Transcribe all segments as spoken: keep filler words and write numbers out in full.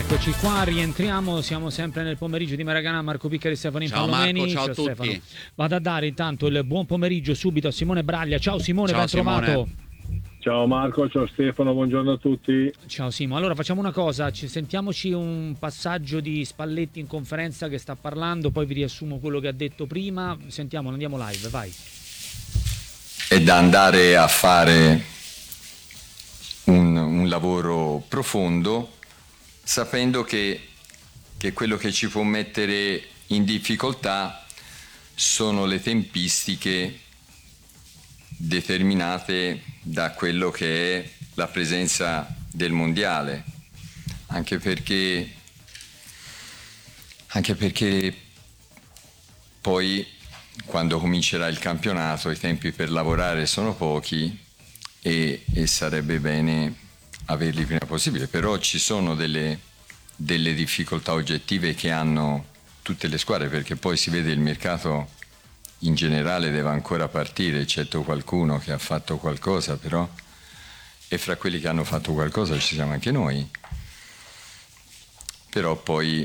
Eccoci qua, rientriamo, siamo sempre nel pomeriggio di Maracanã, Marco Piccari, Stefano Impallomeni. Ciao Marco, ciao, ciao a tutti. Stefano. Vado a dare intanto il buon pomeriggio subito a Simone Braglia. Ciao Simone, ciao, ben Simone. trovato. Ciao Marco, ciao Stefano, buongiorno a tutti. Ciao Simo, allora facciamo una cosa, ci sentiamoci un passaggio di Spalletti in conferenza che sta parlando, poi vi riassumo quello che ha detto prima, sentiamo, andiamo live, vai. È da andare a fare un, un lavoro profondo, sapendo che, che quello che ci può mettere in difficoltà sono le tempistiche determinate da quello che è la presenza del mondiale, anche perché, anche perché poi quando comincerà il campionato i tempi per lavorare sono pochi e, e sarebbe bene averli prima possibile, però ci sono delle, delle difficoltà oggettive che hanno tutte le squadre, perché poi si vede il mercato in generale deve ancora partire, eccetto qualcuno che ha fatto qualcosa, però, e fra quelli che hanno fatto qualcosa ci siamo anche noi, però poi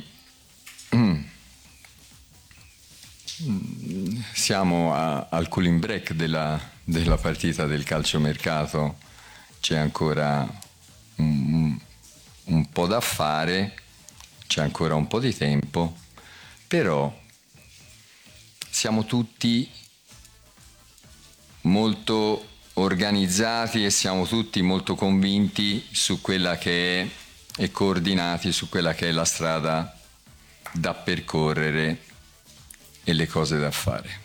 siamo a, al cooling break della, della partita del calciomercato, c'è ancora un, un po' da fare, c'è ancora un po' di tempo, però siamo tutti molto organizzati e siamo tutti molto convinti su quella che è e coordinati su quella che è la strada da percorrere e le cose da fare.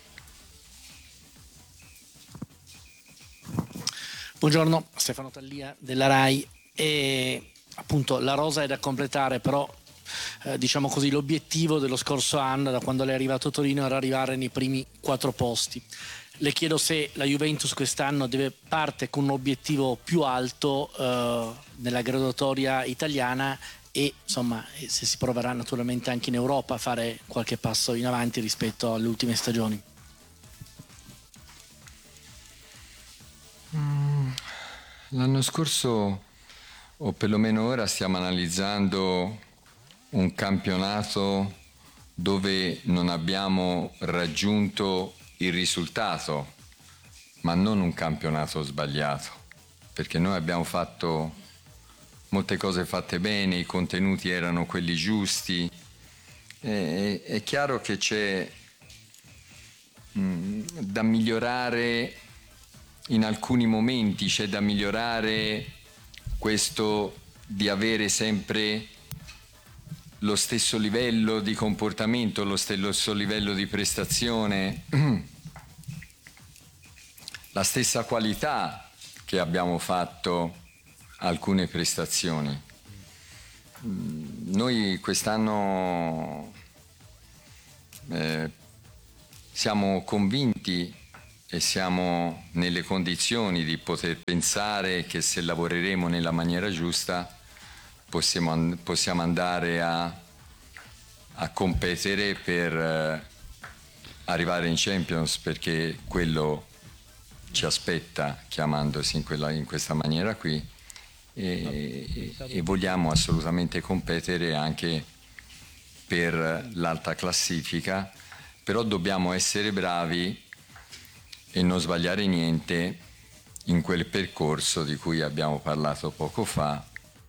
Buongiorno, Stefano Tallia della Rai. E appunto la rosa è da completare, però eh, diciamo così l'obiettivo dello scorso anno, da quando lei è arrivato a Torino, era arrivare nei primi quattro posti. Le chiedo se la Juventus quest'anno deve parte con un obiettivo più alto eh, nella graduatoria italiana e insomma se si proverà naturalmente anche in Europa a fare qualche passo in avanti rispetto alle ultime stagioni. Mm, l'anno scorso, o perlomeno ora, stiamo analizzando un campionato dove non abbiamo raggiunto il risultato, ma non un campionato sbagliato, perché noi abbiamo fatto molte cose fatte bene, i contenuti erano quelli giusti. E, è chiaro che c'è mh, da migliorare in alcuni momenti, c'è da migliorare questo di avere sempre lo stesso livello di comportamento, lo stesso livello di prestazione, la stessa qualità che abbiamo fatto alcune prestazioni. Noi quest'anno eh, siamo convinti e siamo nelle condizioni di poter pensare che se lavoreremo nella maniera giusta possiamo, possiamo andare a, a competere per eh, arrivare in Champions, perché quello ci aspetta chiamandosi in, quella, in questa maniera qui. E, e vogliamo assolutamente competere anche per l'alta classifica, però dobbiamo essere bravi e non sbagliare niente in quel percorso di cui abbiamo parlato poco fa.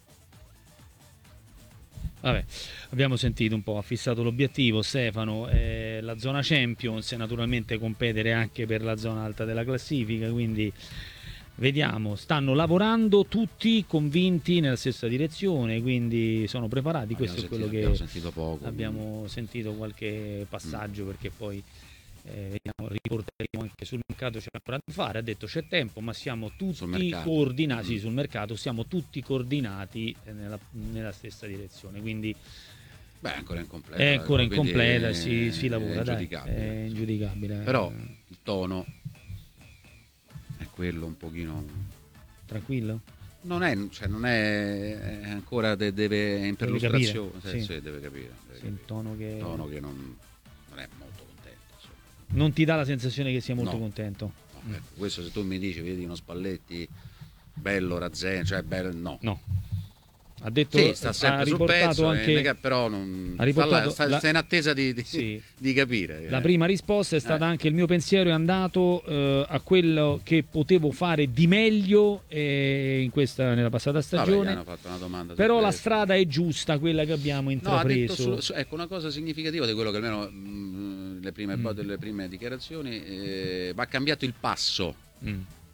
Vabbè, abbiamo sentito un po', ha fissato l'obiettivo Stefano, eh, la zona Champions e naturalmente competere anche per la zona alta della classifica, quindi vediamo, stanno lavorando tutti convinti nella stessa direzione, quindi sono preparati. Abbiamo Questo sentito, è quello che abbiamo sentito poco. abbiamo quindi. sentito qualche passaggio, mm. perché poi eh, vediamo, riporteremo anche sul mercato, c'è ancora da fare, ha detto c'è tempo, ma siamo tutti coordinati, mm. sul mercato siamo tutti coordinati nella, nella stessa direzione, quindi beh, è ancora incompleta, è ancora incompleta, è, si, si lavora, è ingiudicabile, dai, è ingiudicabile. Però il tono è quello un pochino tranquillo? Non è, cioè non è, è ancora de, deve in perlustrazione, deve capire, sì, sì. sì, deve capire, deve sì, capire. Il tono che, il tono che non, non è molto contento, insomma. Non ti dà la sensazione che sia molto no. contento? No, mm. ecco, questo se tu mi dici vedi uno Spalletti bello, Razzeno, cioè bello, no. No. Ha detto, sì, sta sempre ha sul riportato pezzo, anche, eh, però non, ha riportato sta, sta, la, sta in attesa di, di, sì, di capire. La eh. prima risposta è stata eh. anche: il mio pensiero è andato eh, a quello che potevo fare di meglio eh, in questa, nella passata stagione. Vabbè, fatto una domanda però la strada è giusta, quella che abbiamo intrapreso. No, ha detto su, su, ecco, una cosa significativa di quello che almeno mh, le prime, mm. delle prime dichiarazioni, eh, va cambiato il passo. Mm.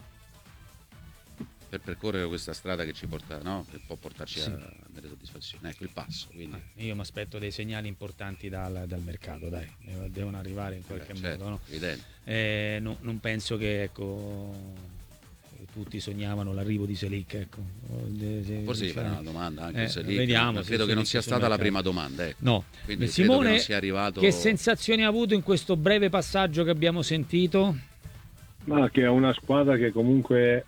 Per percorrere questa strada che ci porta, no? Che può portarci sì. a, a delle soddisfazioni. Ecco il passo. Quindi. Io mi aspetto dei segnali importanti dal, dal mercato, dai, devono arrivare in qualche Beh, certo, modo. No? Evidente. Eh, no, non penso che ecco, tutti sognavano l'arrivo di Selic. Ecco. Forse gli farà una domanda anche eh, Selic. Vediamo. Credo che non sia stata la prima domanda. Ecco. No. Quindi Simone, che, non sia arrivato... che sensazioni ha avuto in questo breve passaggio che abbiamo sentito? Ma che è una squadra che comunque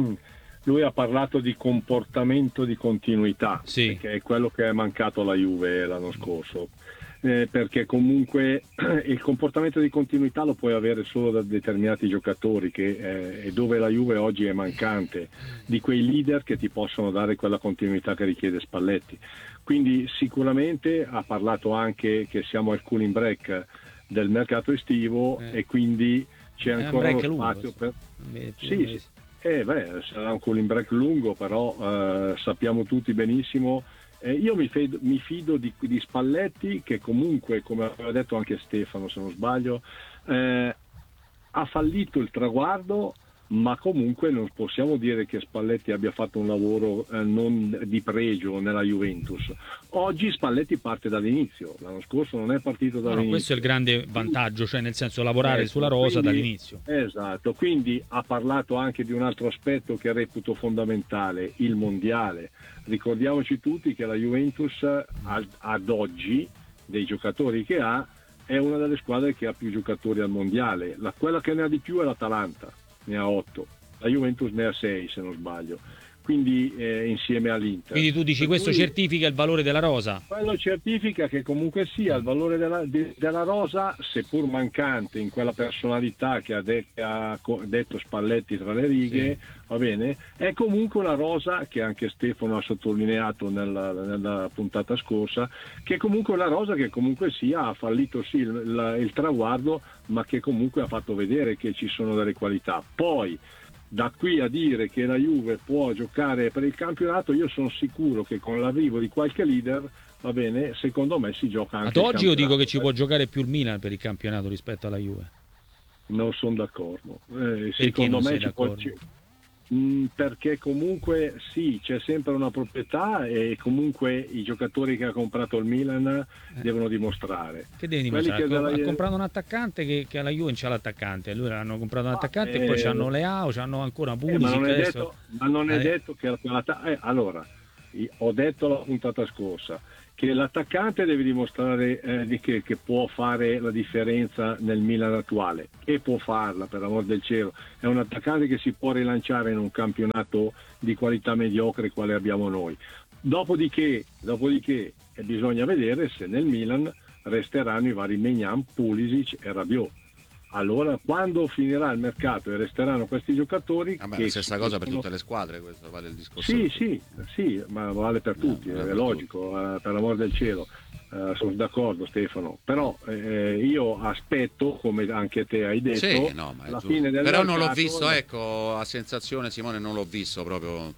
lui ha parlato di comportamento di continuità, sì. che è quello che è mancato alla Juve l'anno scorso, eh, perché comunque il comportamento di continuità lo puoi avere solo da determinati giocatori, che eh, è dove la Juve oggi è mancante, di quei leader che ti possono dare quella continuità che richiede Spalletti. Quindi sicuramente ha parlato anche che siamo al cooling break del mercato estivo eh. e quindi c'è ancora uno spazio per... Sì, sì. Eh, beh, sarà un cooling break lungo, però eh, sappiamo tutti benissimo. Eh, io mi, fedo, mi fido di, di Spalletti, che comunque, come aveva detto anche Stefano, se non sbaglio, eh, ha fallito il traguardo, ma comunque non possiamo dire che Spalletti abbia fatto un lavoro eh, non di pregio nella Juventus. Oggi Spalletti parte dall'inizio, l'anno scorso non è partito dall'inizio. No, questo è il grande vantaggio, cioè nel senso lavorare ecco, sulla rosa quindi, dall'inizio. Esatto, quindi ha parlato anche di un altro aspetto che reputo fondamentale, il mondiale. Ricordiamoci tutti che la Juventus ad, ad oggi, dei giocatori che ha, è una delle squadre che ha più giocatori al mondiale. La, quella che ne ha di più è l'Atalanta, ne ha otto, la Juventus ne ha sei se non sbaglio, quindi eh, insieme all'Inter. Quindi tu dici per questo cui, certifica il valore della rosa? Quello certifica che comunque sia il valore della, de, della rosa, seppur mancante in quella personalità che ha, de, che ha detto Spalletti tra le righe, sì. Va bene, è comunque una rosa che anche Stefano ha sottolineato nella, nella puntata scorsa, che è comunque una rosa che comunque sia ha fallito sì il, il, il traguardo, ma che comunque ha fatto vedere che ci sono delle qualità. Poi da qui a dire che la Juve può giocare per il campionato, io sono sicuro che con l'arrivo di qualche leader, va bene, secondo me si gioca anche ad oggi. Io dico che ci eh. può giocare più il Milan per il campionato rispetto alla Juve. Non sono d'accordo. Eh, secondo me ci può, ci... mm, perché comunque sì, c'è sempre una proprietà e comunque i giocatori che ha comprato il Milan eh. devono dimostrare. Che devi dimostrare? Che della... Ha comprato un attaccante che, che alla Juve non c'ha l'attaccante, lui hanno comprato un attaccante ah, e poi eh... c'hanno Leao, c'hanno ancora Pulisic. Eh, ma non è adesso... detto, ma non è eh. detto che la... eh, allora ho detto la puntata scorsa che l'attaccante deve dimostrare eh, di che, che può fare la differenza nel Milan attuale, e può farla, per l'amor del cielo. È un attaccante che si può rilanciare in un campionato di qualità mediocre quale abbiamo noi. Dopodiché, dopodiché eh, bisogna vedere se nel Milan resteranno i vari Maignan, Pulisic e Rabiot. Allora, quando finirà il mercato e resteranno questi giocatori... Vabbè, che la stessa cosa per tutte le squadre, questo vale il discorso. Sì, sì, sì, ma vale per tutti, no, è per logico, tutti. Eh, per l'amor del cielo. Eh, sono d'accordo Stefano, però eh, io aspetto, come anche te hai detto, sì, no, ma la fine del però mercato... non l'ho visto, ecco, a sensazione Simone non l'ho visto proprio...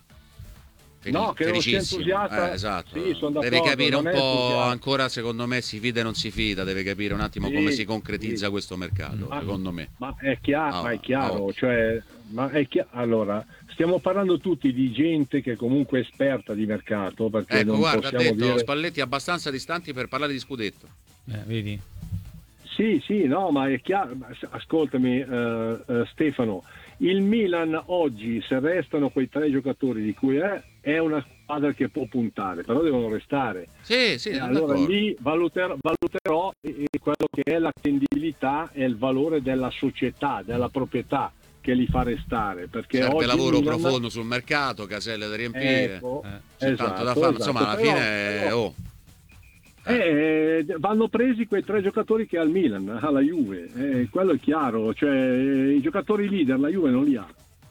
No, che non sia entusiasta, eh, esatto. Sì, deve capire un po', ancora secondo me si fida e non si fida, deve capire un attimo sì, come si concretizza sì. questo mercato, ma, secondo me. Ma è chiaro, oh, ma è chiaro, oh. cioè, ma è chiaro, allora, stiamo parlando tutti di gente che comunque è esperta di mercato, perché ecco, non guarda, ha detto dire... Spalletti abbastanza distanti per parlare di scudetto. Eh, vedi? Sì, sì, no, ma è chiaro, ascoltami uh, uh, Stefano, il Milan oggi, se restano quei tre giocatori di cui è, è una squadra che può puntare, però devono restare. Sì, sì, e allora d'accordo. Lì valuterò, valuterò quello che è l'attendibilità e il valore della società, della proprietà che li fa restare. Perché serve oggi lavoro Milan... profondo sul mercato, caselle da riempire, ecco, eh, c'è esatto, tanto da fare, esatto, insomma alla però, fine però... oh. Eh, vanno presi quei tre giocatori che ha il Milan, alla Juve, eh, quello è chiaro, cioè i giocatori leader la Juve non li ha,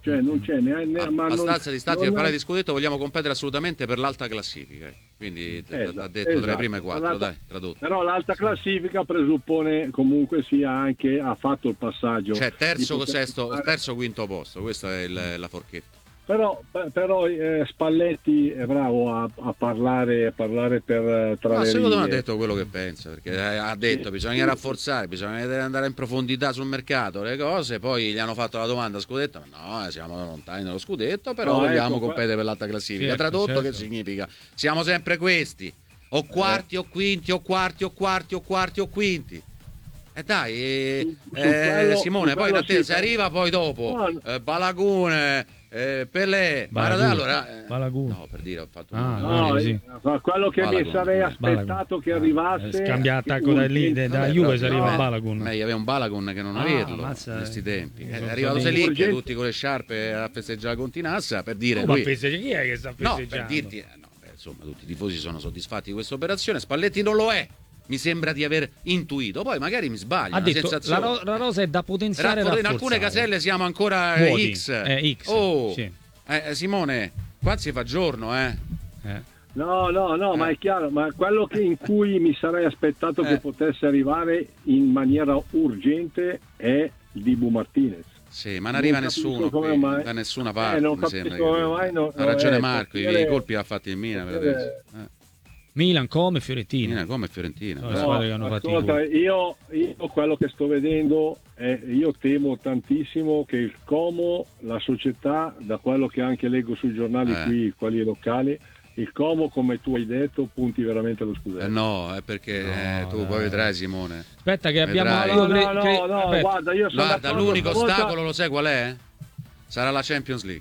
cioè non c'è ne, ne, a, ma a non, stanza di stati non per parlare è- di scudetto vogliamo competere assolutamente per l'alta classifica, quindi t- Esatto, ha detto tra le esatto. prime quattro, L'alta- dai, tradotto. Però l'alta classifica presuppone comunque sia anche ha fatto il passaggio. Cioè terzo, di poter sesto, fare- terzo, quinto posto, questa è il- la forchetta. Però, però eh, Spalletti è bravo a, a parlare, a parlare per tra Ma le secondo me ha righe. detto quello che pensa, perché eh, ha detto bisogna rafforzare, bisogna andare in profondità sul mercato, le cose, poi gli hanno fatto la domanda scudetto, ma no, siamo lontani dallo scudetto, però No, vogliamo ecco, competere per l'alta classifica. Certo, Tradotto certo. che significa? Siamo sempre questi, o quarti o quinti o quarti o quarti o quarti o quinti. E dai, eh, Su- su eh, quello- Simone, su poi quello da te sì, se arriva poi dopo No, no. eh, Balagune, eh, Pelé, Balagun. Maradona, allora, eh, Balagun. no, per dire ho fatto un Ah, No, Ah, sì. ma quello che mi Balagun, sarei Balagun. aspettato che Ah, arrivasse scambia attacco da lì, urgente- da Vabbè, Juve però, si arriva no, a Balagun. Meglio avere un Balagun che non Ah, averlo ammazza, in questi eh. tempi. Sono È stati arrivato Selic urgenti. tutti con le sciarpe a festeggiare con Tinassa per dire Oh, ma lui- festeggia- chi è che sta no, per festeggiando? dirti eh, no, beh, insomma tutti i tifosi sono soddisfatti di questa operazione. Spalletti non lo è. Mi sembra di aver intuito, poi magari mi sbaglio. Ha una detto la, sensazione. ro- la rosa è da potenziare e Raffor- in rafforzare. alcune caselle siamo ancora eh, Vuoti. X. Eh, X, Oh, sì. eh, Simone, qua si fa giorno, eh. Eh. No, no, no, Eh. ma è chiaro, ma quello che in cui mi sarei aspettato Eh. che potesse arrivare in maniera urgente è Dibu Martinez. Sì, ma non arriva Non nessuno capisco come qui, mai. da nessuna Eh, parte. non mi capisco sembra come che- mai, no, ha ragione eh, Marco, portiere- i colpi li ha fatti il Milan per portiere- adesso. Eh. Milan come Fiorentina. Milan come Fiorentina. No, eh. le squadre che hanno fatto i ascolta, gol. io, io quello che sto vedendo è, io temo tantissimo che il Como, la società, da quello che anche leggo sui giornali Eh. qui, quelli locali, il Como, come tu hai detto, punti veramente allo scudetto. Eh no, è perché No, eh, tu dai. poi vedrai Simone. Aspetta che abbiamo Vedrai. io No, cre- no, no, cre- no, aspetta. guarda, io sono Guarda, d'accordo, l'unico stavolta- ostacolo lo sai qual è? Sarà la Champions League.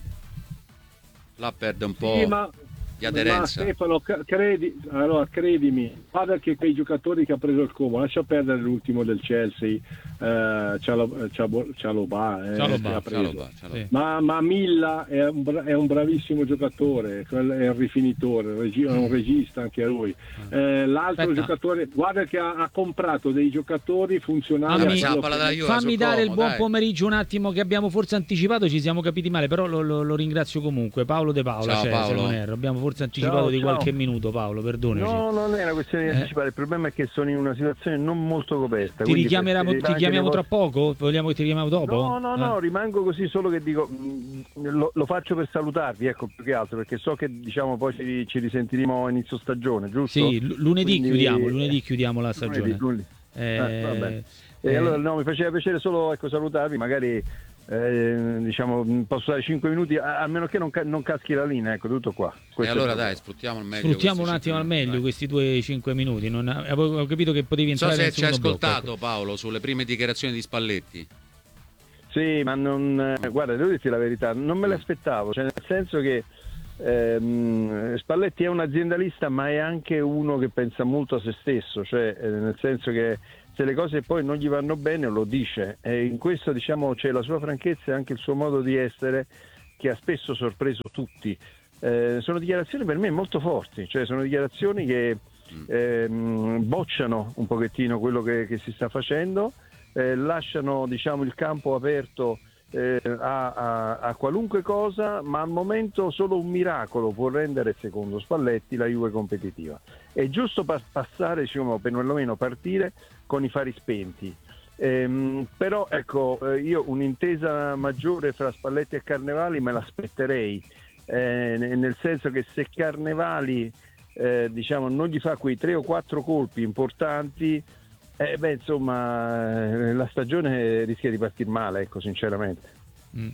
Là perde un po' Sì, ma, di aderenza. ma Stefano, c- credi, allora, credimi, guarda che quei giocatori che ha preso il Como, lascia perdere l'ultimo del Chelsea, eh, Cialo- Ciabo- Cialobà, eh, Cialobà, che ha preso. Cialobà, Cialobà. Sì. Ma, ma Milla è un, bra- è un bravissimo giocatore, quello è un rifinitore, un regi- è un regista anche lui. Eh, l'altro Aspetta. giocatore, guarda che ha, ha comprato dei giocatori funzionali. Fammi- a Siamo quello a parlare che- della Juve, Fammi sul dare il Como, buon dai. pomeriggio un attimo che abbiamo forse anticipato, ci siamo capiti male, però lo, lo- lo ringrazio comunque. Paolo De Paola, Ciao, c'è, Paolo. se non erro. Abbiamo forse anticipato Ciao, di ciao. qualche minuto, Paolo, perdonaci. No, non è una questione di Eh. anticipare, il problema è che sono in una situazione non molto coperta. Ti quindi richiameremo, ti preferirò anche chiamiamo le tra vostre- poco? Vogliamo che ti chiamiamo dopo? No, no, no, Eh. rimango così, solo che dico, mh, lo, lo faccio per salutarvi, ecco, più che altro, perché so che diciamo poi ci, ci risentiremo a inizio stagione, giusto? Sì, l- lunedì Quindi- chiudiamo, lunedì chiudiamo la stagione. Lunedì, lunedì. Eh, Eh, va bene. E eh, allora no, mi faceva piacere solo ecco, salutarvi, magari eh, diciamo mh, posso dare cinque minuti, a, a meno che non, ca- non caschi la linea, ecco, tutto qua. E Questo è allora il dai, problema. sfruttiamo al meglio. Sfruttiamo un questi attimo al cinque meglio minuti, questi due cinque minuti. Non, avevo capito che potevi dai. Non so entrare se nel ci hai secondo blocco, ascoltato Paolo sulle prime dichiarazioni di Spalletti. Sì, ma non eh, guarda, devo dirti la verità, non me l'aspettavo, cioè nel senso che ehm, Spalletti è un aziendalista, ma è anche uno che pensa molto a se stesso, cioè eh, nel senso che se le cose poi non gli vanno bene lo dice, e in questo diciamo c'è la sua franchezza e anche il suo modo di essere che ha spesso sorpreso tutti. Eh, sono dichiarazioni per me molto forti, cioè sono dichiarazioni che ehm, bocciano un pochettino quello che, che si sta facendo, eh, lasciano diciamo il campo aperto eh, a, a, a qualunque cosa, ma al momento solo un miracolo può rendere, secondo Spalletti, la Juve competitiva. È giusto pa- passare, diciamo, perlomeno partire con i fari spenti. Ehm, però ecco, eh, io un'intesa maggiore fra Spalletti e Carnevali me l'aspetterei, eh, nel senso che se Carnevali eh, diciamo non gli fa quei tre o quattro colpi importanti, eh, beh insomma eh, la stagione rischia di partire male, ecco, sinceramente. Mm.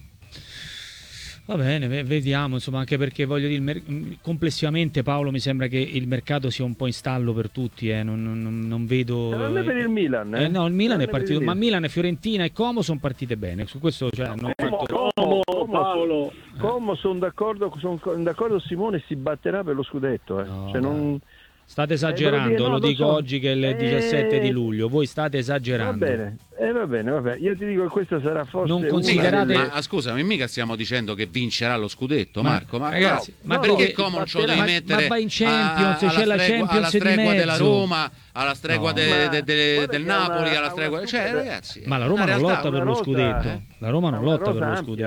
Va bene, ve- vediamo, insomma, anche perché voglio dire, il mer- complessivamente Paolo mi sembra che il mercato sia un po' in stallo per tutti, eh. non, non- non vedo... Non è per il Milan, eh? Eh, no, il Milan Non è per il partito, ma Milan. Milan e Fiorentina e Como sono partite bene, su questo cioè, hanno fatto... Como, Paolo. Como sono d'accordo, sono d'accordo Simone, si batterà per lo scudetto, eh. No, cioè, non... State Eh, esagerando, volevo dire, no, lo lo dico so. oggi che è il Eh, diciassette di luglio, voi state Va esagerando. bene, eh, va bene, va bene. Io ti dico che questa sarà forse Non una considerate- delle- Ma ah, scusami, mica stiamo dicendo che vincerà lo scudetto, Ma- Marco. Ma, ragazzi, no, ma ma perché perché- Como non ce lo devi ma- mettere ma va in Champions, a- c'è alla la stregua- Champions alla di stregua della mezzo. Roma, alla stregua No. de- Ma- de- de- guarda del che ha Napoli, una- alla ha stregua... una Cioè, stupida- ragazzi, Ma la è Roma una non realtà. lotta per una lo rosa- scudetto. La Roma non una lotta per rosa lo ampia. scudetto.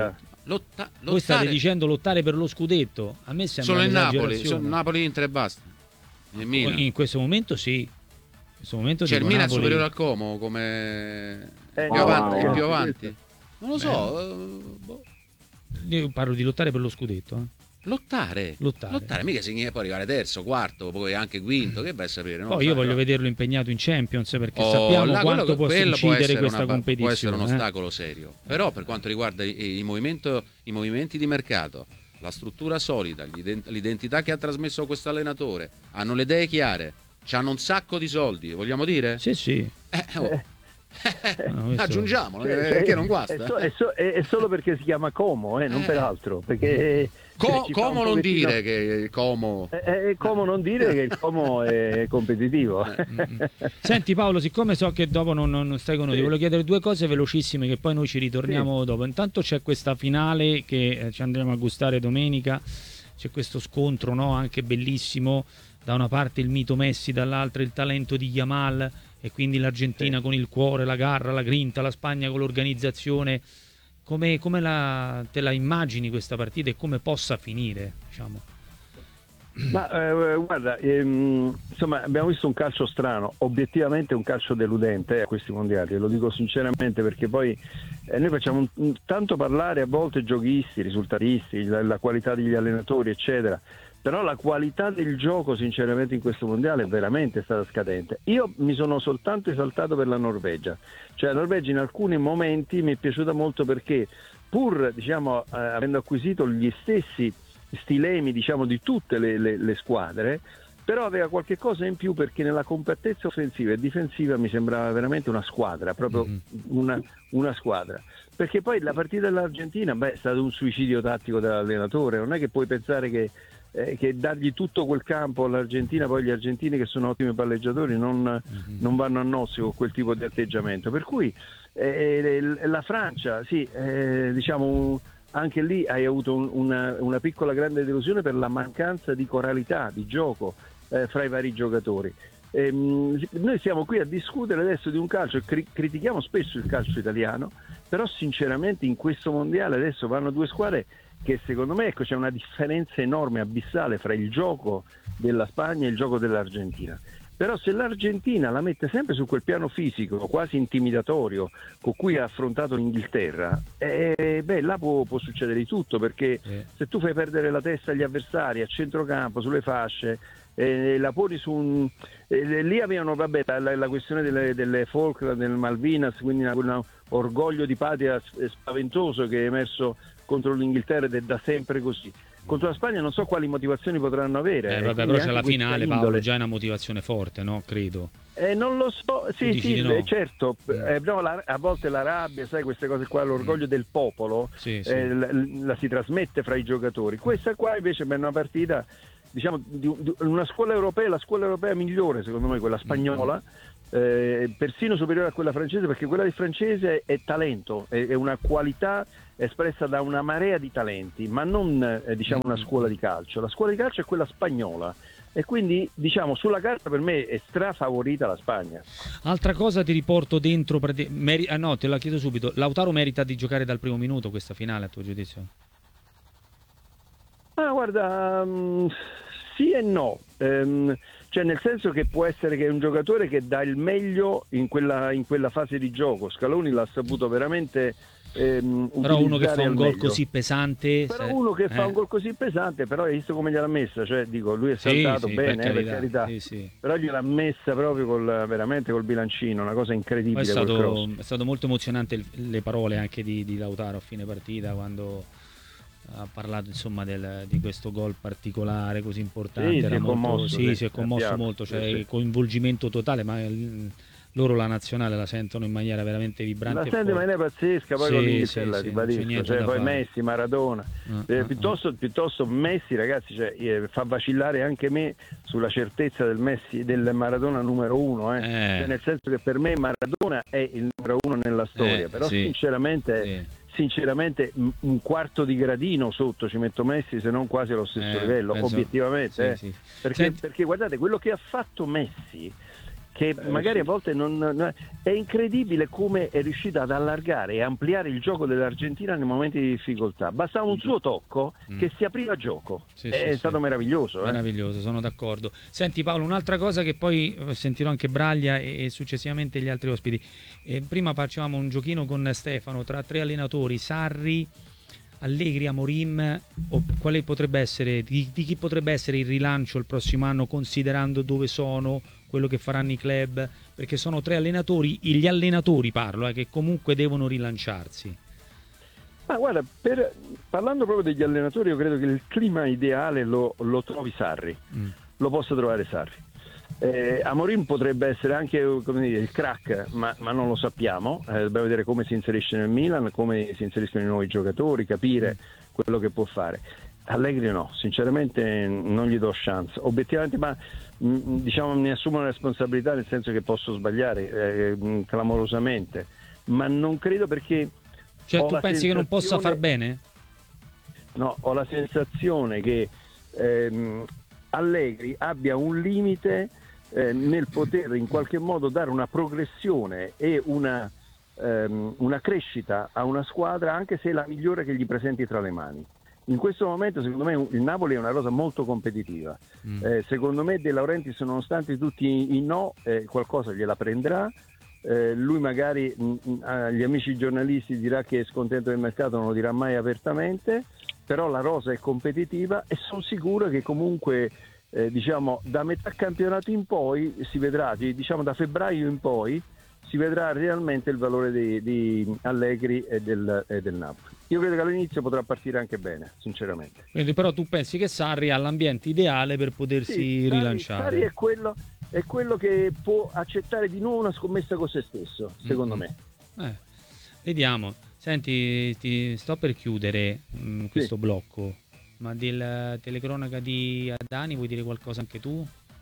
Lotta, Voi state dicendo lottare per lo scudetto, a me sembra solo il Napoli, solo Napoli Inter e basta. Il Milan. In questo momento sì. In questo momento cioè il dico Milan Napoli... è superiore al Como come Eh, più no, avanti, no, più no. avanti. Non lo so, eh, boh. Io parlo di lottare per lo scudetto, eh. Lottare, Lottare. lottare, mica significa poi arrivare terzo, quarto, poi anche quinto, che vai a sapere. No? Poi io Sai, voglio no? vederlo impegnato in Champions, perché Oh, sappiamo là, quanto quello- può quello può incidere essere questa una- competizione. può essere un eh. ostacolo serio. Però per quanto riguarda i, i, movimento- i movimenti di mercato, la struttura solida, l'ident- l'identità che ha trasmesso questo allenatore, hanno le idee chiare, hanno un sacco di soldi, vogliamo dire? Sì, sì. Eh, oh. No, questo- Aggiungiamolo, Cioè, eh, che non È, guasta. so- è so- è- è solo perché si chiama Como, eh, non Eh. per altro. Perché Co- ci fa come un non pochettino- dire che il Como... È, è come non dire che il Como è competitivo. Mm. Senti Paolo, siccome so che dopo non, non- non stai con noi, Sì. ti voglio chiedere due cose velocissime che poi noi ci ritorniamo dopo. Intanto c'è questa finale che eh, ci andremo a gustare domenica, c'è questo scontro, no? Anche bellissimo, da una parte il mito Messi, dall'altra il talento di Yamal, e quindi l'Argentina Sì. con il cuore, la garra, la grinta, la Spagna con l'organizzazione. Come, come la, te la immagini questa partita e come possa finire, diciamo? Ma eh, guarda, ehm, insomma, abbiamo visto un calcio strano, obiettivamente un calcio deludente eh, a questi mondiali, e lo dico sinceramente, perché poi eh, noi facciamo un, un, tanto parlare a volte giochisti, risultatisti, la, la qualità degli allenatori, eccetera. Però la qualità del gioco sinceramente in questo mondiale è veramente stata scadente. Io mi sono soltanto esaltato per la Norvegia, cioè la Norvegia in alcuni momenti mi è piaciuta molto, perché pur diciamo eh, avendo acquisito gli stessi stilemi diciamo di tutte le, le, le squadre, però aveva qualche cosa in più, perché nella compattezza offensiva e difensiva mi sembrava veramente una squadra, proprio Mm-hmm. una, una squadra. Perché poi la partita dell'Argentina, beh, è stato un suicidio tattico dell'allenatore, non è che puoi pensare che Eh, che dargli tutto quel campo all'Argentina, poi gli argentini che sono ottimi palleggiatori non, Mm-hmm. non vanno a nozze con quel tipo di atteggiamento, per cui eh, la Francia sì, eh, diciamo anche lì hai avuto un, una, una piccola grande delusione per la mancanza di coralità di gioco eh, fra i vari giocatori. Ehm, noi siamo qui a discutere adesso di un calcio, cri- critichiamo spesso il calcio italiano, però sinceramente in questo mondiale adesso vanno due squadre che secondo me, ecco, c'è una differenza enorme, abissale fra il gioco della Spagna e il gioco dell'Argentina. Però se l'Argentina la mette sempre su quel piano fisico quasi intimidatorio con cui ha affrontato l'Inghilterra, eh, beh, là può, può succedere di tutto, perché Eh. se tu fai perdere la testa agli avversari a centrocampo, sulle fasce, eh, la poni su un... Eh, lì avevano vabbè, la, la questione delle, delle Falkland, del Malvinas, quindi un orgoglio di patria spaventoso che è emerso contro l'Inghilterra, ed è da sempre così. Contro la Spagna non so quali motivazioni potranno avere. Eh, vabbè, però c'è la finale, Paolo, già è una motivazione forte, no? Credo. Eh, non lo so, sì, Dici sì, di no? eh, certo, eh, no, la, a volte la rabbia, sai, queste cose qua, l'orgoglio del popolo, Sì, sì. eh, la, la si trasmette fra i giocatori. Questa qua invece è una partita, diciamo, di, di una scuola europea, la scuola europea migliore, secondo me, quella spagnola, eh, persino superiore a quella francese, perché quella di francese è, è talento, è, è una qualità espressa da una marea di talenti, ma non eh, diciamo una scuola di calcio. La scuola di calcio è quella spagnola, e quindi diciamo sulla carta per me è strafavorita la Spagna. Altra cosa ti riporto dentro, prati- meri- ah, no, te la chiedo subito. Lautaro merita di giocare dal primo minuto questa finale, a tuo giudizio? Ah, guarda, um, sì e no, um, cioè nel senso che può essere che è un giocatore che dà il meglio in quella, in quella fase di gioco. Scaloni l'ha saputo veramente ehm, Però uno che fa un gol meglio. così pesante, Però se- uno che eh. fa un gol così pesante, però hai visto come gliel'ha messa, cioè dico, lui è Sì, saltato sì, bene, per eh, per carità, carità, sì, sì. però gliel'ha messa proprio col, veramente col bilancino, una cosa Poi incredibile. è quel stato, cross. è stato molto emozionante il- le parole anche di, di Lautaro a fine partita, quando ha parlato insomma del, di questo gol particolare così importante. Sì, si Era è molto- commosso, sì, sì, si è commosso sappiamo, molto, sì, cioè sì. il coinvolgimento totale, ma il- loro la nazionale la sentono in maniera veramente vibrante. La e sente in forte. maniera pazzesca, poi Sì, con l'Inghilterra, sì, sì, ribadisco, non c'è niente cioè, da poi fare. Messi, Maradona, Ah, eh, ah, piuttosto, piuttosto Messi, ragazzi, cioè, eh, fa vacillare anche me sulla certezza del Messi, del Maradona numero uno, eh. Eh. Cioè, nel senso che per me Maradona è il numero uno nella storia, Eh, però sì. sinceramente, Sì. sinceramente m- un quarto di gradino sotto ci metto Messi, se non quasi allo stesso Eh, livello, penso- obiettivamente, sì, eh. sì. Perché, Senti- perché guardate quello che ha fatto Messi che Eh, magari sì. a volte non, non- è incredibile come è riuscita ad allargare e ampliare il gioco dell'Argentina nei momenti di difficoltà. Bastava un suo tocco Mm. che si apriva gioco. Sì, è sì, stato sì. meraviglioso. eh. Meraviglioso, sono d'accordo. Senti Paolo, un'altra cosa che poi eh, sentirò anche Braglia e, e successivamente gli altri ospiti. Eh, prima facevamo un giochino con Stefano tra tre allenatori, Sarri, Allegri, Amorim, o quale potrebbe essere, di, di chi potrebbe essere il rilancio il prossimo anno considerando dove sono, quello che faranno i club, perché sono tre allenatori, gli allenatori parlo, eh, che comunque devono rilanciarsi. Ma guarda, per- parlando proprio degli allenatori, io credo che il clima ideale lo, lo trovi Sarri, Mm. lo possa trovare Sarri. Eh, Amorim potrebbe essere anche, come dire, il crack, ma, ma non lo sappiamo. Eh, dobbiamo vedere come si inserisce nel Milan, come si inseriscono i nuovi giocatori, capire quello che può fare. Allegri no, sinceramente non gli do chance. Obiettivamente, ma mh, diciamo ne assumo la responsabilità, nel senso che posso sbagliare eh, mh, clamorosamente, ma non credo, perché Cioè ho tu la pensi che non possa sensazione- far bene? No, ho la sensazione che ehm, Allegri abbia un limite eh, nel poter in qualche modo dare una progressione e una, ehm, una crescita a una squadra, anche se è la migliore che gli presenti tra le mani. In questo momento secondo me il Napoli è una rosa molto competitiva. Mm. Eh, secondo me De Laurentiis, nonostante tutti i, i no, eh, qualcosa gliela prenderà. Eh, lui magari mh, agli amici giornalisti dirà che è scontento del mercato, non lo dirà mai apertamente, però la rosa è competitiva e sono sicuro che comunque eh, diciamo da metà campionato in poi si vedrà, di- diciamo da febbraio in poi si vedrà realmente il valore di, di Allegri e del, e del Napoli. Io credo che all'inizio potrà partire anche bene, sinceramente. Quindi però tu pensi che Sarri ha l'ambiente ideale per potersi Sì, Sarri- rilanciare? Sarri è quello, è quello che può accettare di nuovo una scommessa con se stesso, secondo Mm-hmm. me. Eh, vediamo. Senti, ti sto per chiudere mh, questo blocco, ma della telecronaca di Adani vuoi dire qualcosa anche tu?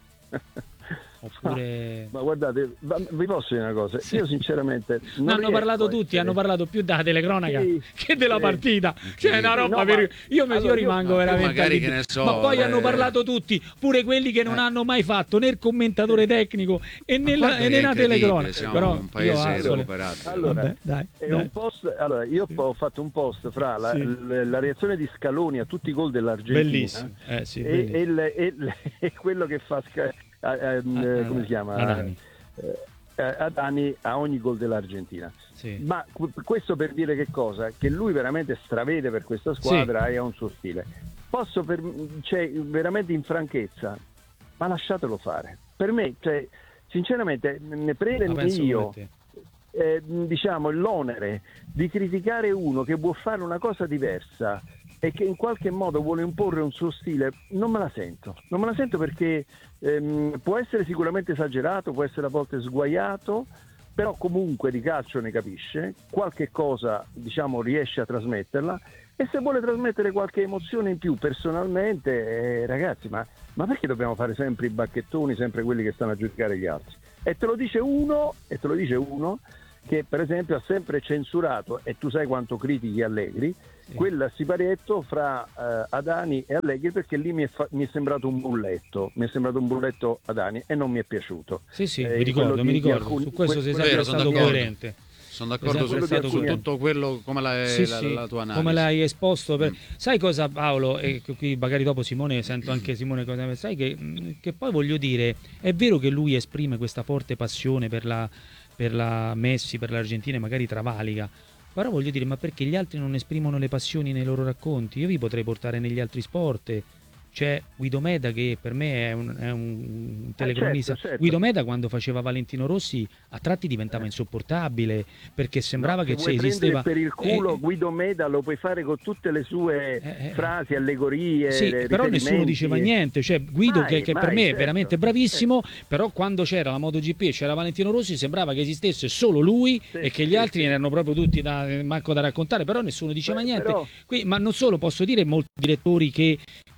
Oppure... Ma guardate, va- vi posso dire una cosa? Sì. Io sinceramente non No, hanno riesco parlato a tutti, essere- hanno parlato più della telecronaca Sì, che della sì. partita. Cioè, è una Sì, roba no, per... ma- Io, mi- allora, io io- rimango no, veramente. magari, allibito. che ne so, Ma poi eh, hanno parlato tutti, pure quelli che non eh. hanno mai fatto né il commentatore tecnico e né, la, guarda e che né è la incredibile, telecronaca. siamo Però un paese io alzo le- recuperato. Allora, Vabbè, dai, è dai. un post, allora, io ho fatto un post fra la, Sì. l- la reazione di Scaloni a tutti i gol dell'Argentina Bellissimo. Eh, sì, e, bellissimo. e il- e il- e quello che fa Sca- a- ehm, Ah, come si chiama? Adani. Eh, Adani a ogni gol dell'Argentina. Sì. Ma qu- questo per dire che cosa? Che lui veramente stravede per questa squadra e ha un suo stile. Posso per, cioè, veramente in franchezza, ma lasciatelo fare. Per me, cioè, sinceramente, ne prende La penso io come te. eh, diciamo l'onere di criticare uno che vuol fare una cosa diversa e che in qualche modo vuole imporre un suo stile. Non me la sento, non me la sento perché ehm, può essere sicuramente esagerato, può essere a volte sguaiato, però comunque di calcio ne capisce, qualche cosa diciamo riesce a trasmetterla, e se vuole trasmettere qualche emozione in più personalmente, eh, ragazzi, ma, ma perché dobbiamo fare sempre i bacchettoni, sempre quelli che stanno a giudicare gli altri? E te lo dice uno, e te lo dice uno che per esempio ha sempre censurato, e tu sai quanto critichi Allegri, Sì. quel siparietto fra eh, Adani e Allegri, perché lì mi è, fa- mi è sembrato un bulletto, mi è sembrato un bulletto Adani e non mi è piaciuto. Sì, sì, Eh, mi ricordo, quello mi di- di ricordo. alcuni- Su questo que- sei quello sempre vero, stato sono d'accordo. coerente. Sono d'accordo Esatto, su, è stato su quello. tutto quello, come la, Sì, la, sì, la tua analisi. come l'hai esposto per- Mm. sai cosa Paolo, e qui magari dopo Simone, sento anche Simone cosa sai che, che poi voglio dire, è vero che lui esprime questa forte passione per la, per la Messi, per l'Argentina e magari travalica, però voglio dire, ma perché gli altri non esprimono le passioni nei loro racconti? Io vi potrei portare negli altri sport. C'è Guido Meda, che per me è un, è un telecronista. certo, certo. Guido Meda, quando faceva Valentino Rossi, a tratti diventava insopportabile, perché sembrava No, che se se vuoi esisteva prendere per il culo Eh, Guido Meda, lo puoi fare con tutte le sue Eh, eh. frasi, allegorie, sì, però nessuno riferimenti. diceva niente. Cioè, Guido, Mai, che, che per mai, me è certo. veramente bravissimo, però quando c'era la MotoGP e c'era Valentino Rossi sembrava che esistesse solo lui Sì, e che gli sì, altri sì. erano proprio tutti da, manco da raccontare, però nessuno diceva Beh, niente. però- Qui- ma non solo, posso dire molti direttori che con i giornali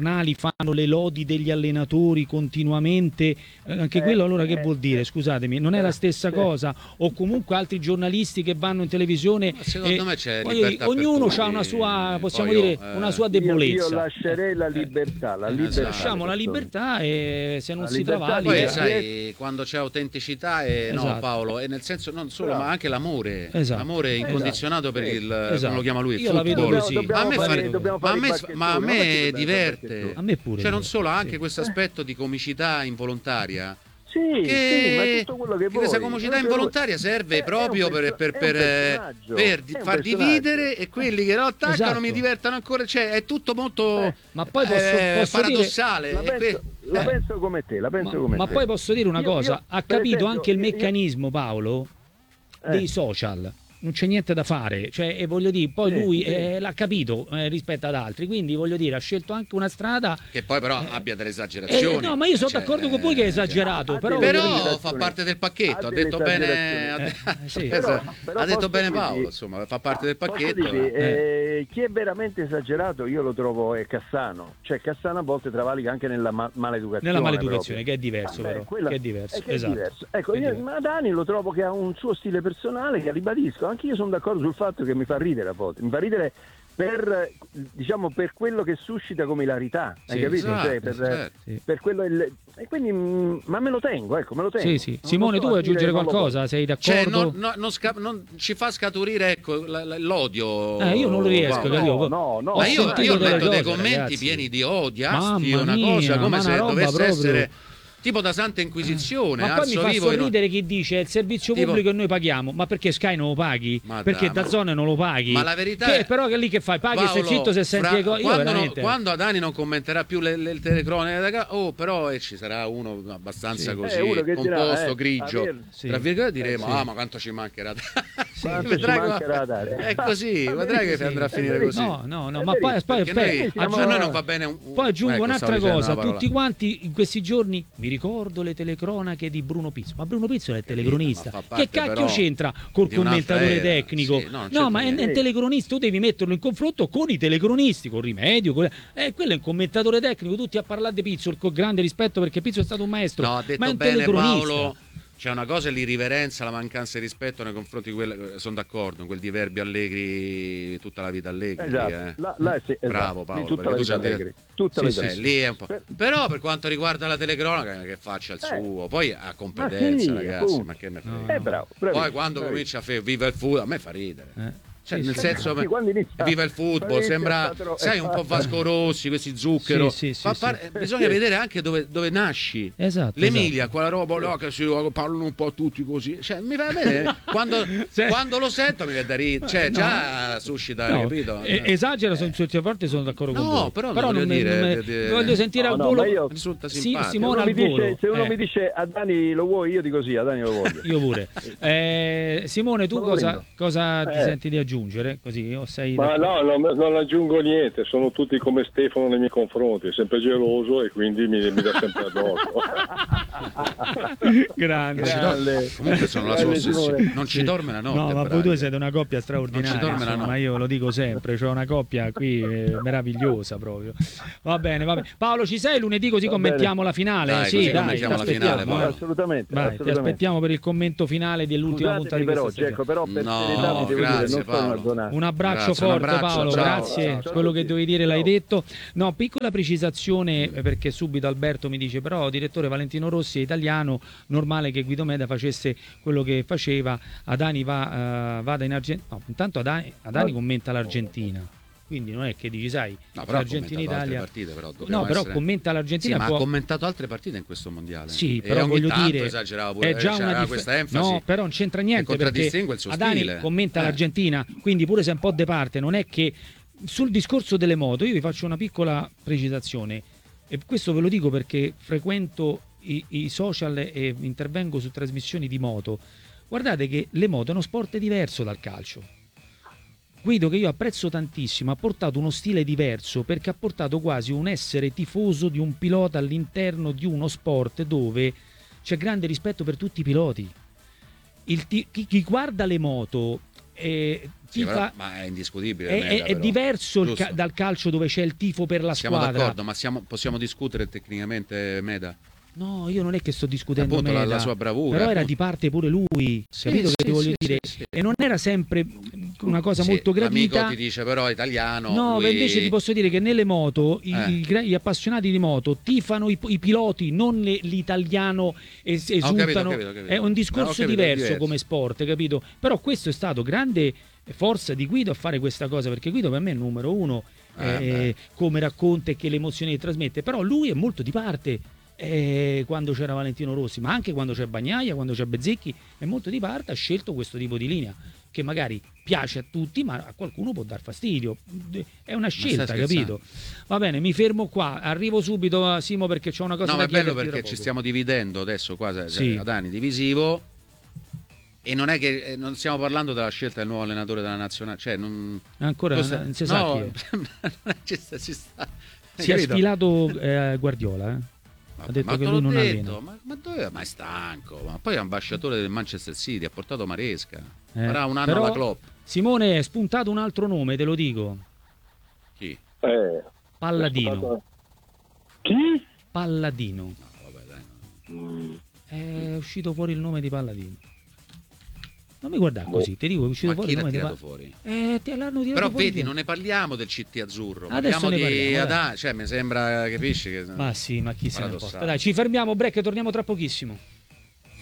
giornali fanno le lodi degli allenatori continuamente, eh, anche quello allora che eh, vuol dire? Scusatemi, non è la stessa cosa? O comunque altri giornalisti che vanno in televisione, Ma secondo eh, me c'è voglio dire, libertà per ognuno tutti. ha una sua, possiamo Poi, dire, oh, una eh, sua Io, debolezza. io lascerei la libertà, la Eh, libertà. esatto. Lasciamo la libertà e se non La si libertà travalica. Poi Eh, sai, quando c'è autenticità e no Esatto. Paolo, e nel senso non solo, Bravo. ma anche l'amore, Esatto. l'amore incondizionato per il Esatto. come lo chiama lui, il Io la vedo football. così. Dobbiamo Ma a me fare- fare- dobbiamo ma a fare me, i ma a bacchettoni, ma me perché dobbiamo diverte. fare i A me pure. Cioè non solo, Sì. anche questo aspetto di comicità involontaria. Sì, Che, sì, ma tutto quello che, che vuoi. questa comicità Quello che involontaria vuoi. serve È- è proprio un per, perso- per, è un per, eh, personaggio, per è di- un far personaggio. dividere, e quelli che lo attaccano Esatto. mi divertono ancora. Cioè è tutto molto Eh, ma poi posso- eh, posso paradossale. La e penso, que- la eh. penso come te, la penso Ma, come ma te. poi posso dire una Io- cosa, io, ha per capito esempio, anche il io- io- meccanismo, Paolo, Eh. dei social. Non c'è niente da fare, cioè, e voglio dire, poi Sì, lui sì. eh, l'ha capito eh, rispetto ad altri, quindi voglio dire, ha scelto anche una strada. Che poi però abbia delle eh, esagerazioni. no, ma io sono Cioè, d'accordo con voi che è esagerato, ha però, delle voglio dire- Però fa esagerazioni. parte del pacchetto, Ha ha delle detto bene, ha, esagerazioni. Eh, sì. Però- però ha detto posso bene dirvi- Paolo, insomma, fa parte del Posso pacchetto. dirvi, ma- eh, chi è veramente esagerato io lo trovo è Cassano, cioè Cassano a volte travalica anche nella ma- maleducazione. nella maleducazione, proprio. che è diverso, Vabbè, però, quella- che è diverso, è che è esatto. diverso. Ecco, Che è io, diverso. ma Dani lo trovo che ha un suo stile personale che ribadisco, anche io sono d'accordo sul fatto che mi fa ridere a volte, mi fa ridere per, diciamo, per quello che suscita come ilarità, hai Sì, capito? esatto, Cioè, per, certo. Sì. per quello il- e quindi mm, ma me lo tengo, ecco, me lo tengo. Sì, sì. Non Simone, lo tu so, vuoi a dire aggiungere non lo qualcosa? Sei d'accordo? Cioè, non, no- non sca- non ci fa scaturire ecco, l- l- l'odio. Eh, io non lo riesco, Paolo. capito? No, no, no. Ma io, sentito io delle metto dei cose, commenti ragazzi. pieni di odio, Mamma asti, una mia, cosa come ma se una roba dovesse proprio- essere tipo da Santa Inquisizione. Ma poi mi alzo fa vivo e non- sorridere chi dice è il servizio Tipo- pubblico e noi paghiamo, ma perché Sky non lo paghi? Ma Perché dai, ma- Dazzone non lo paghi? Ma la verità che, è- però che lì che fai? Paghi e stai Paolo, zitto se senti fra- le cose. Io quando, non- veramente... quando Adani non commenterà più le, le telecronache da ca- oh però eh, ci sarà uno abbastanza Sì. così Eh, uno che dirà, composto, eh, grigio, aver- Sì. tra virgolette diremo Eh, sì. ah ma quanto ci mancherà Quanto Vedrai ci come- mancherà da dare. è così, Va vedrai che benissimo, andrà a è finire verissimo. così. No, no, no, È ma poi, verissimo, poi, perché aspetta, noi, siamo- a noi non va bene un, poi aggiungo ecco, un'altra stavo dicendo cosa, una parola. tutti quanti in questi giorni mi ricordo le telecronache di Bruno Pizzo, ma Bruno Pizzo è il telecronista, ma fa parte che cacchio però c'entra col di un'altra commentatore era. tecnico? Sì, no, non no, c'entra ma è, è niente. un telecronista, tu devi metterlo in confronto con i telecronisti, con Rimedio, con... Eh, quello è un commentatore tecnico, tutti a parlare di Pizzo con grande rispetto perché Pizzo è stato un maestro, No, ha ma è detto un bene telecronista. Paolo. C'è una cosa è l'irriverenza, la mancanza di rispetto nei confronti di quelle. Sono d'accordo, in quel diverbio Allegri, tutta la vita Allegri. Esatto. eh. Là- là sì, esatto. Bravo Paolo. Di tutta perché la tu vita sai dire- Allegri. Tutta Sì, la sì, vita Eh, Allegri. lì è un po'. Per- Però per quanto riguarda la telecronaca che faccia il Eh. suo, poi ha competenza, Ma sì, ragazzi, appunto. ma che ne No, frega. Eh, bravo, Poi bravissimo, quando bravissimo. comincia a fare viva il football, a me fa ridere. Eh. Cioè, Sì, nel sì. senso, Sì, quando inizia- viva il football, quando inizia sembra, a tro- sai, un po' Vasco Rossi, questi zucchero. Sì, sì, sì, Fa sì. par- Bisogna vedere anche dove, dove nasci. Esatto, L'Emilia, esatto. quella roba là che si parlano un po' tutti così. Cioè, mi va bene. Quando, Cioè- quando lo sento mi viene da ridere. Cioè, già suscita, No, capito? eh, esagera, sono certe volte sono d'accordo con No, voi. però non voglio me- dire, non me- di- di- voglio sentire No, al no, volo. ma io- risulta Sì, simpatico. Simone uno al mi dice- volo. se uno Eh. mi dice a Dani lo vuoi, io dico sì, a Dani lo voglio. Io pure. Eh, Simone, tu Non lo cosa, prendo. cosa ti Eh. senti di aggiungere? Così o sei Ma d'accordo? no, non, non aggiungo niente, sono tutti come Stefano nei miei confronti, è sempre geloso e quindi mi, mi dà sempre addosso. Grande. Ci Grande. Comunque sono la sua Grande ossessione. Simone. Non ci Sì. dorme la notte. No, ma voi bravi. due siete una coppia straordinaria. Non ci dorme la insomma, notte. io lo dico sempre, c'è una coppia qui eh, meravigliosa proprio. Va bene, va bene. Paolo, ci sei lunedì così Va commentiamo la finale? Dai, sì, così dai, commentiamo ti la aspettiamo. finale, poi. Assolutamente, Vai, ti assolutamente. aspettiamo per il commento finale dell'ultima puntata Scusatemi di però, questa stagione. Gecko, però per No, serietà vi devo grazie, dire, non sono Paolo. una zona. Un abbraccio Grazie, un forte abbraccio, Paolo, ciao. grazie, Ciao, ciao quello a che tutti. dovevi dire l'hai Ciao. detto. No, piccola precisazione eh, perché subito Alberto mi dice però direttore Valentino Rossi è italiano, normale che Guido Meda facesse quello che faceva, Adani va, eh, vada in Argentina, no, intanto Adani, Adani commenta l'Argentina. Quindi non è che dici, sai, No, però ha Argentina commentato altre Italia. partite, però No, dobbiamo però essere- commenta Sì, l'Argentina. ma può- ha commentato altre partite in questo mondiale. Sì, E però ogni voglio tanto dire, esagerava pure, è già c'era una dif- questa enfasi. No, però non c'entra che niente perché contraddistingue il suo Adani stile. commenta Eh. l'Argentina, quindi pure se è un po' de parte, non è che sul discorso delle moto io vi faccio una piccola precisazione e questo ve lo dico perché frequento i, i social e intervengo su trasmissioni di moto. Guardate che le moto è uno sport diverso dal calcio. Guido, che io apprezzo tantissimo, ha portato uno stile diverso perché ha portato quasi un essere tifoso di un pilota all'interno di uno sport dove c'è grande rispetto per tutti i piloti. Il ti- chi, chi guarda le moto eh, Sì, tifa- però- ma è indiscutibile. è, Meda, è- è però. diverso il Giusto. ca- dal calcio dove c'è il tifo per la Siamo squadra. d'accordo, ma siamo- possiamo discutere tecnicamente Meda? No, io non è che sto discutendo Appunto, la- Meda, la sua bravura, però era appunto. di parte pure lui, Sì, capito sì, che ti voglio sì, dire? sì, sì. E non era sempre una cosa Sì, molto gradita. L'amico ti dice però italiano. No, lui- ma invece ti posso dire che nelle moto i- Eh. i gra- gli appassionati di moto tifano i, i piloti, non le- l'italiano es- Ho capito, ho esultano. capito, ho capito. È un Ma ho discorso capito, è diverso, diverso. come sport, capito? Però questo è stato grande forza di Guido a fare questa cosa, perché Guido per me è il numero uno, Eh, eh, come racconta e che le emozioni che trasmette, però lui è molto di parte. eh, quando c'era Valentino Rossi, ma anche quando c'è Bagnaia, quando c'è Bezzecchi, è molto di parte, ha scelto questo tipo di linea che magari piace a tutti, ma a qualcuno può dar fastidio. È una scelta, stai capito? Va bene, mi fermo qua, arrivo subito, Simo, perché c'ho una cosa No, da ma è bello chiederti perché tra ci poco. stiamo dividendo adesso qua cioè, Sì. ad anni divisivo e non è che eh, non stiamo parlando della scelta del nuovo allenatore della nazionale, cioè non Ancora Cosa- non si sa no, chi è. ci sta, ci sta. Si è Capito? sfilato eh, Guardiola, eh? Ma, ha detto ma che te lui l'ho non detto, allena. ma, ma dove ma è stanco, ma poi è ambasciatore del Manchester City, ha portato Maresca, Eh, farà un anno però- alla Klopp. Simone, è spuntato un altro nome, te lo dico. Chi? Eh, Palladino. chi? Palladino. No, vabbè, dai, no. Mm. È uscito fuori il nome di Palladino. Non mi guardare così, ti dico, è uscito Ma fuori chi il l'ha nome di tirato Palladino. fuori? Eh, te l'hanno tirato Però fuori vedi, te. non ne parliamo del C T azzurro, Adesso parliamo ne di parliamo, dai. Adà, cioè mi sembra, capisci che Ma sì, ma chi se ne paradossale. importa. Dai, ci fermiamo, break, torniamo tra pochissimo.